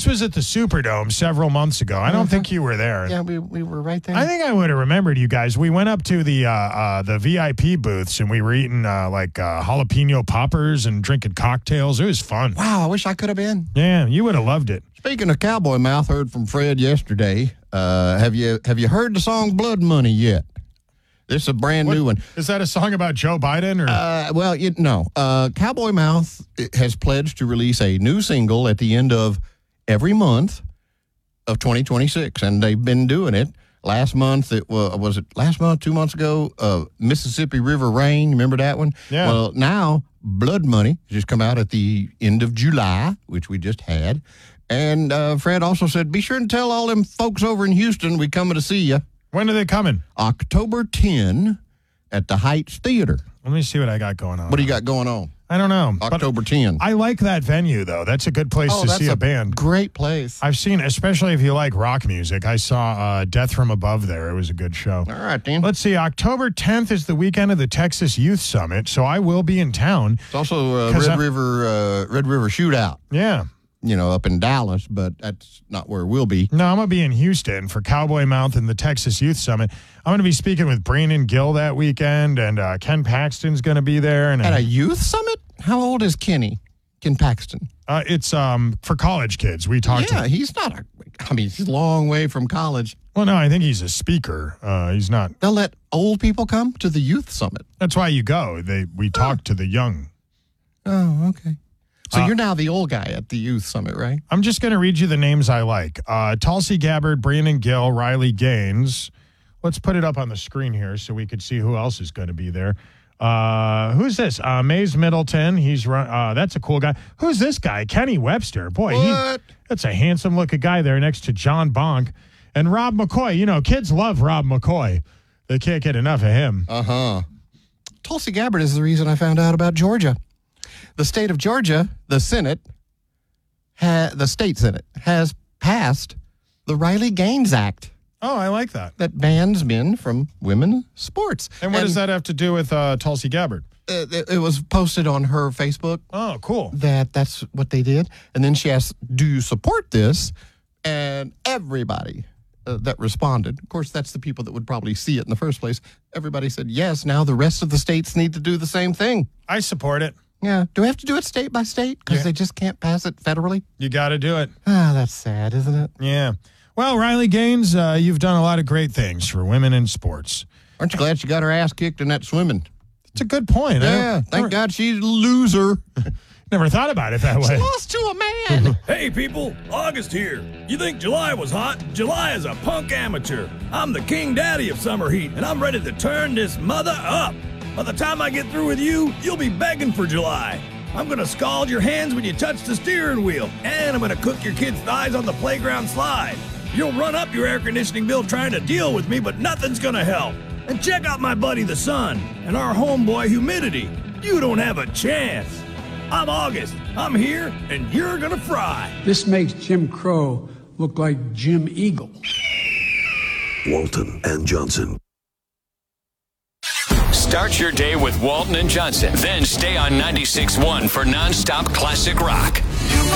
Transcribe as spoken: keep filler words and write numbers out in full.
This was at the Superdome several months ago. I don't uh-huh. think you were there. Yeah, we we were right there. I think I would have remembered you guys. We went up to the uh, uh, the V I P booths, and we were eating uh, like uh, jalapeno poppers and drinking cocktails. It was fun. Wow, I wish I could have been. Yeah, you would have loved it. Speaking of Cowboy Mouth, heard from Fred yesterday. Uh, have you have you heard the song Blood Money yet? This is a brand what, new one. Is that a song about Joe Biden? Or uh, Well, you, no. Uh, Cowboy Mouth has pledged to release a new single at the end of every month of twenty twenty-six, and they've been doing it. Last month, it was, was it last month, two months ago, uh, Mississippi River Rain. Remember that one? Yeah. Well, now Blood Money just come out at the end of July, which we just had. And uh, Fred also said, be sure and tell all them folks over in Houston we coming to see you. When are they coming? October tenth at the Heights Theater. Let me see what I got going on. What do you got going on? I don't know. October tenth. I like that venue, though. That's a good place oh, to that's see a, a band. Great place. I've seen, especially if you like rock music. I saw uh, Death from Above there. It was a good show. All right, then. Let's see. October tenth is the weekend of the Texas Youth Summit, so I will be in town. It's also uh, Red I'm, River uh, Red River Shootout. Yeah. You know, up in Dallas, but that's not where we'll be. No, I'm going to be in Houston for Cowboy Mouth and the Texas Youth Summit. I'm going to be speaking with Brandon Gill that weekend, and uh, Ken Paxton's going to be there. And At a youth summit? How old is Kenny? Ken Paxton? Uh, it's um for college kids. We talked yeah, to... he's not a... I mean, he's a long way from college. Well, no, I think he's a speaker. Uh, he's not... They'll let old people come to the youth summit. That's why you go. They We talk oh. to the young. Oh, okay. So uh, you're now the old guy at the youth summit, right? I'm just going to read you the names I like. Uh, Tulsi Gabbard, Brandon Gill, Riley Gaines. Let's put it up on the screen here so we could see who else is going to be there. Uh, who's this? Uh, Mays Middleton. He's run. Uh, that's a cool guy. Who's this guy? Kenny Webster. Boy, what? He, that's a handsome-looking guy there next to John Bonk. And Rob McCoy. You know, kids love Rob McCoy. They can't get enough of him. Uh-huh. Tulsi Gabbard is the reason I found out about Georgia. The state of Georgia, the Senate, ha- the state Senate, has passed the Riley Gaines Act. Oh, I like that. That bans men from women's sports. And what and, does that have to do with uh, Tulsi Gabbard? Uh, it, it was posted on her Facebook. Oh, cool. That that's what they did. And then she asked, do you support this? And everybody uh, that responded, of course, that's the people that would probably see it in the first place. Everybody said, yes, now the rest of the states need to do the same thing. I support it. Yeah. Do we have to do it state by state? Because yeah. they just can't pass it federally? You got to do it. Ah, that's sad, isn't it? Yeah. Well, Riley Gaines, uh, you've done a lot of great things for women in sports. Aren't you glad she got her ass kicked in that swimming? It's a good point. Yeah. Thank never, God she's a loser. Never thought about it that way. She lost to a man. Hey, people. August here. You think July was hot? July is a punk amateur. I'm the king daddy of summer heat, and I'm ready to turn this mother up. By the time I get through with you, you'll be begging for July. I'm going to scald your hands when you touch the steering wheel, and I'm going to cook your kids' thighs on the playground slide. You'll run up your air conditioning bill trying to deal with me, but nothing's going to help. And check out my buddy the sun and our homeboy Humidity. You don't have a chance. I'm August. I'm here, and you're going to fry. This makes Jim Crow look like Jim Eagle. Walton and Johnson. Start your day with Walton and Johnson. Then stay on ninety-six point one for nonstop classic rock.